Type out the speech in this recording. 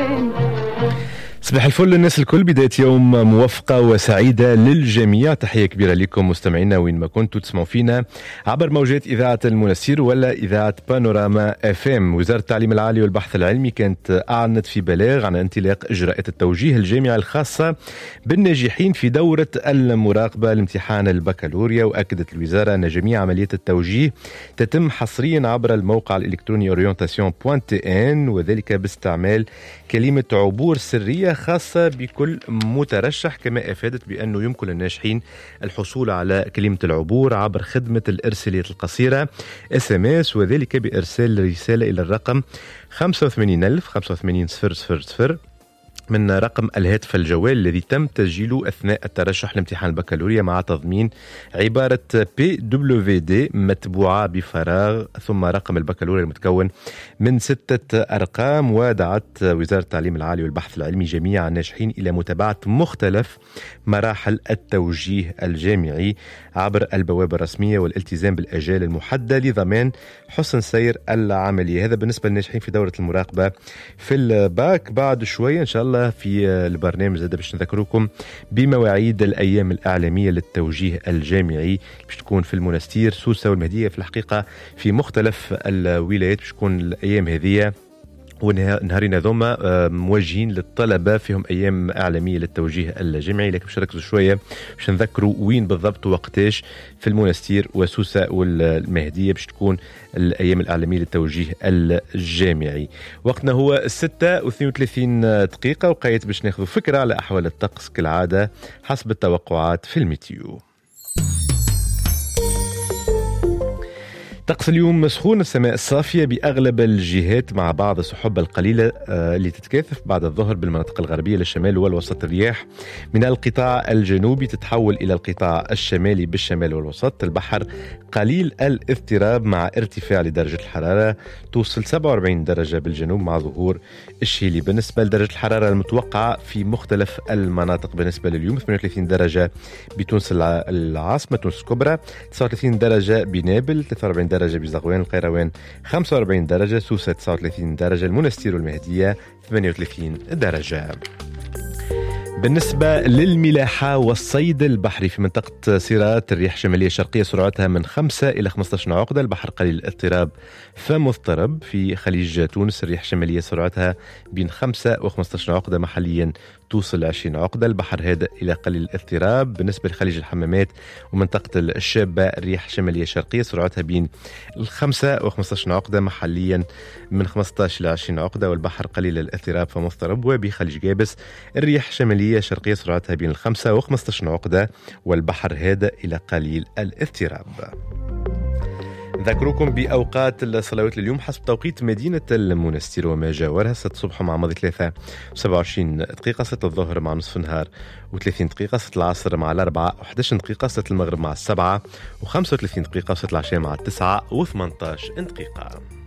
صباح الفل للناس الكل، بداية يوم موفقة وسعيدة للجميع. تحية كبيرة لكم مستمعينا وين ما كنتوا تسمعوا فينا عبر موجات إذاعة المنستير ولا إذاعة بانوراما FM. وزارة التعليم العالي والبحث العلمي كانت أعلنت في بلاغ عن انطلاق إجراءات التوجيه الجامعي الخاصة بالناجحين في دورة المراقبة لامتحان البكالوريا. وأكدت الوزارة أن جميع عمليات التوجيه تتم حصريا عبر الموقع الإلكتروني orientation.tn، وذلك باستعمال كلمة عبور سرية خاصة بكل مترشح. كما أفادت بأنه يمكن للناجحين الحصول على كلمة العبور عبر خدمة الإرساليات القصيرة SMS، وذلك بإرسال رسالة إلى الرقم 85,000 من رقم الهاتف الجوال الذي تم تسجيله أثناء الترشح لامتحان البكالوريا، مع تضمين عبارة PWD متبوعة بفراغ ثم رقم البكالوريا المتكون من 6 أرقام. ودعت وزارة التعليم العالي والبحث العلمي جميع الناجحين إلى متابعة مختلف مراحل التوجيه الجامعي عبر البوابة الرسمية والالتزام بالأجال المحددة لضمان حسن سير العملية. هذا بالنسبة للناجحين في دورة المراقبة في الباك. بعد شوية إن شاء الله في البرنامج هذا باش نذكركم بمواعيد الأيام الإعلامية للتوجيه الجامعي باش تكون في المنستير سوسة والمهدية. في الحقيقة في مختلف الولايات باش تكون الأيام هذه ونهارين هذوما موجهين للطلبة فيهم أيام إعلامية للتوجيه الجامعي. لكن باش نركزوا شوية باش نذكروا وين بالضبط وقتاش في المنستير وسوسة والمهدية باش تكون الأيام الإعلامية للتوجيه الجامعي. وقتنا هو 6:32 دقيقة، وقايت باش ناخذوا فكرة على أحوال الطقس كالعادة حسب التوقعات في الميتيو. طقس اليوم مسخون، السماء الصافية بأغلب الجهات مع بعض السحب القليلة اللي تتكاثف بعد الظهر بالمناطق الغربية للشمال والوسط. الرياح من القطاع الجنوبي تتحول إلى القطاع الشمالي بالشمال والوسط. البحر قليل الاضطراب مع ارتفاع لدرجة الحرارة توصل 47 درجة بالجنوب مع ظهور الشيلي. بالنسبة لدرجة الحرارة المتوقعة في مختلف المناطق بالنسبة لليوم 38 درجة بتونس العاصمة تونس الكبرى، 39 درجة بنابل، 43 درجة بزغوان القيروان، 45 درجة سوسة، 39 درجة المنستير والمهدية، 38 درجة. بالنسبة للملاحة والصيد البحري في منطقة سيرات، الرياح شمالية شرقية سرعتها من 5 إلى 15 عقدة، البحر قليل الاضطراب فمضطرب. في خليج تونس الرياح شمالية سرعتها بين 5 و15 عقدة، محليا توصل 20 عقدة، البحر هادئ إلى قليل الاضطراب. بالنسبة لخليج الحمامات ومنطقة الشابة الرياح شمالية شرقية سرعتها بين 5 و15 عقدة، محليا من 15 إلى 20 عقدة، والبحر قليل الاضطراب فمضطرب. وبخليج جابس الرياح شمالية شرقية سرعتها بين 5 و15 عقدة، والبحر هادئ إلى قليل الاضطراب. نذكركم بأوقات الصلوات لليوم حسب توقيت مدينة المنستير وما جاورها: 6 الصبح مع ماضي 3:27 دقيقة، 6 الظهر مع نصف النهار و30 دقيقة، 6 العصر مع 4 و11 دقيقة، 6 المغرب مع 7 و35 دقيقة، 6 العشاء مع 9 و18 دقيقة.